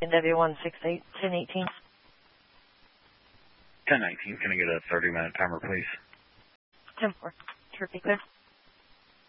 NW168, 1018. 1019, can I get a 30-minute timer, please? 10-4. Turkey clear.